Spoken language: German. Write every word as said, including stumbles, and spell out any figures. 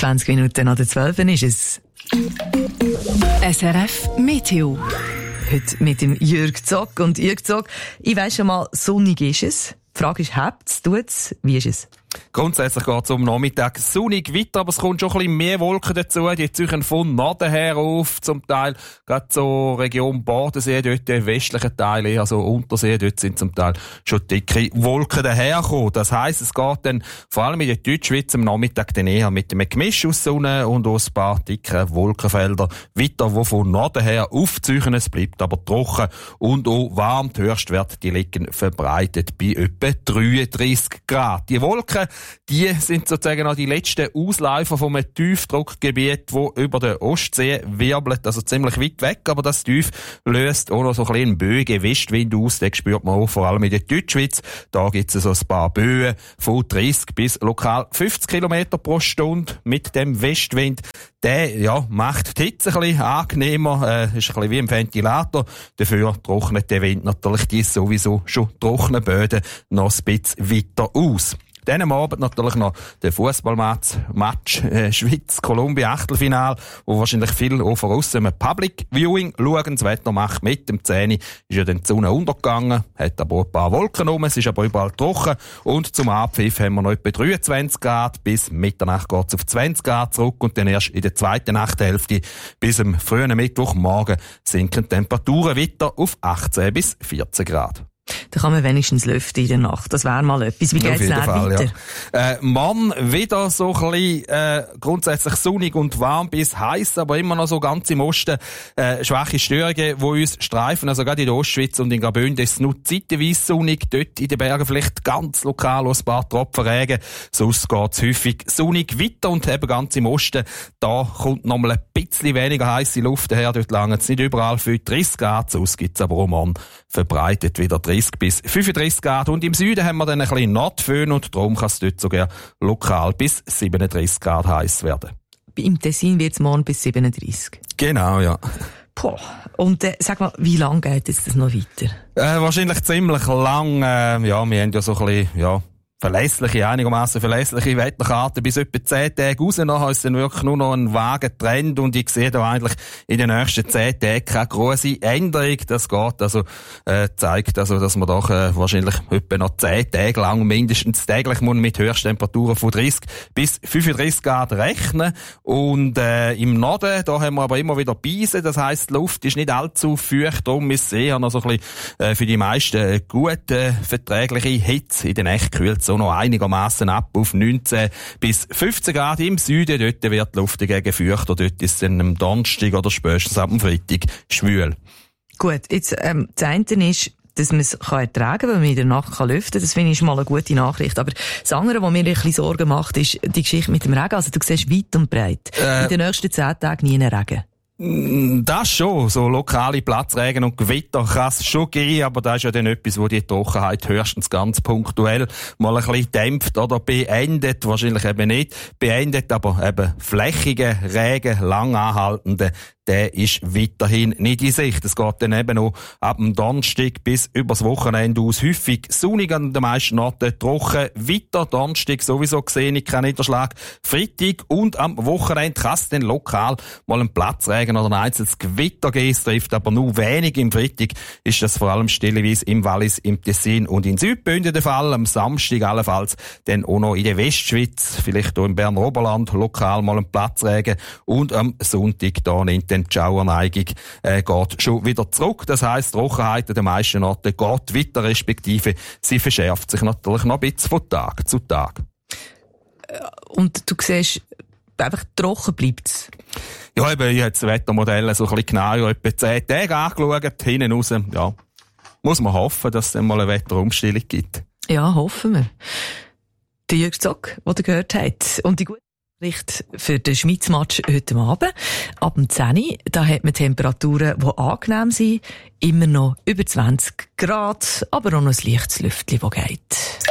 zwanzig Minuten nach der zwölf ist es. S R F Meteo. Heute mit dem Jürg Zock. Und Jürg Zock, ich weiss schon mal, sonnig ist es. Die Frage ist, habt's, tut's, wie ist es? Grundsätzlich geht es um Nachmittag sonnig weiter, aber es kommt schon ein bisschen mehr Wolken dazu. Die ziehen von Norden her auf, zum Teil gerade so Region Bodensee, dort der westliche Teil, also Untersee, dort sind zum Teil schon dicke Wolken dahergekommen. Das heisst, es geht dann vor allem in der Deutschschweiz am Nachmittag dann eher mit einem Gemisch aus Sonne und aus ein paar dicken Wolkenfeldern weiter, die von Norden her aufziehen. Es bleibt aber trocken und auch warm. Die Höchstwerte, die liegen verbreitet bei etwa dreiunddreissig Grad. Die Wolken, die sind sozusagen auch die letzten Ausläufer von einem Tiefdruckgebiet, wo über der Ostsee wirbelt, also ziemlich weit weg, aber das Tief löst auch noch so ein bisschen Bögen Westwind aus, den spürt man auch vor allem in der Deutschschweiz. Da gibt es so ein paar Böen von dreißig bis lokal fünfzig Kilometer pro Stunde mit dem Westwind. Der, ja, macht die Hitze ein bisschen angenehmer, äh, ist ein bisschen wie im Ventilator. Dafür trocknet der Wind natürlich die sowieso schon trockenen Böden noch ein bisschen weiter aus. Dann am Abend natürlich noch der Fußballmatch, Match, äh, Schweiz-Kolumbien-Achtelfinal, wo wahrscheinlich viel auch von aussen im Public Viewing schauen. Das Wetter macht mit. Dem zehn ist ja dann die Sonne untergegangen, hat aber auch ein paar Wolken rum, es ist aber überall trocken. Und zum Abpfiff haben wir noch etwa dreiundzwanzig Grad, bis Mitternacht geht's auf zwanzig Grad zurück und dann erst in der zweiten Nachthälfte bis am frühen Mittwochmorgen sinken die Temperaturen weiter auf achtzehn bis vierzehn Grad. Da kann man wenigstens lüften in der Nacht. Das wäre mal etwas. Wie geht's dann weiter? Ja. Äh, Mann, wieder so ein bisschen, äh, grundsätzlich sonnig und warm bis heiß, aber immer noch so ganz im Osten, äh, schwache Störungen, die uns streifen. Also gerade in der Ostschweiz und in Graubünden ist es nur zeitweise sonnig. Dort in den Bergen vielleicht ganz lokal ein paar Tropfen Regen. Sonst geht's häufig sonnig weiter und eben ganz im Osten, da kommt noch mal ein bisschen weniger heisse Luft daher. Dort langen es nicht überall für dreißig Grad. Sonst gibt's aber auch Mann verbreitet wieder dreißig bis fünfunddreissig Grad. Und im Süden haben wir dann ein bisschen Nordföhn und darum kann es dort sogar lokal bis siebenunddreissig Grad heiß werden. Im Tessin wird es morgen bis siebenunddreissig. Genau, ja. Boah. Und äh, sag mal, wie lange geht jetzt das noch weiter? Äh, wahrscheinlich ziemlich lang. Äh, ja, wir haben ja so ein bisschen, ja, verlässliche, einigermaßen verlässliche Wetterkarten bis etwa zehn Tage raus. Nachher ist dann wirklich nur noch ein vager Trend und ich sehe da eigentlich in den nächsten zehn Tagen keine grosse Änderung. Das geht also, äh, zeigt also, dass man doch äh, wahrscheinlich etwa noch zehn Tage lang mindestens täglich muss mit Höchsttemperaturen von dreißig bis fünfunddreissig Grad rechnen. Und äh, im Norden, da haben wir aber immer wieder Beisen, das heisst, die Luft ist nicht allzu feucht, darum ist es eher noch so ein bisschen äh, für die meisten äh, gut äh, verträgliche Hitze. In der Nacht kühlt so noch einigermaßen ab auf neunzehn bis fünfzehn Grad im Süden. Dort wird die Luft dagegen feuchter. Dort ist es dann am Donnerstag oder spätestens am Freitag schwül. Gut, jetzt, ähm, das eine ist, dass man es ertragen kann, weil man in der Nacht kann lüften kann. Das finde ich schon mal eine gute Nachricht. Aber das andere, was mir ein bisschen Sorgen macht, ist die Geschichte mit dem Regen. Also du siehst weit und breit. Äh, in den nächsten zehn Tagen nie einen Regen. Das schon, so lokale Platzregen und Gewitter kann es schon geben, aber das ist ja dann etwas, wo die Trockenheit höchstens ganz punktuell mal ein bisschen dämpft oder beendet, wahrscheinlich eben nicht beendet, aber eben flächige Regen, lang anhaltende, der ist weiterhin nicht in Sicht. Es geht dann eben noch ab dem Donnerstag bis übers Wochenende aus. Häufig sonnig an den meisten Orten, trocken weiter. Donnerstag sowieso gesehen, ich kein Niederschlag. Freitag und am Wochenende kann es dann lokal mal einen Platzregen oder ein einzelnes Gewitter geben. Es trifft aber nur wenig. Im Freitag ist das vor allem stilleweise im Wallis, im Tessin und in Südbünden der Fall. Am Samstag allenfalls dann auch noch in der Westschweiz, vielleicht auch im Berner Oberland, lokal mal einen Platzregen. Und am Sonntag da nimmt dann die Schauerneigung äh, geht schon wieder zurück. Das heisst, die Trockenheit an den meisten Orten geht weiter, respektive sie verschärft sich natürlich noch ein bisschen von Tag zu Tag. Und du siehst, einfach trocken bleibt's? Ja, eben, ich habe das Wettermodell so ein bisschen genauer etwa zehn Tage angeschaut, hinten raus, ja. Muss man hoffen, dass es dann mal eine Wetterumstellung gibt. Ja, hoffen wir. Der Jürg Zock, den ihr gehört habt. Und die gute Nachricht für den Schweiz-Match heute Abend. Ab dem zehn Uhr, da hat man Temperaturen, die angenehm sind. Immer noch über zwanzig Grad, aber auch noch ein leichtes Lüftchen, das geht.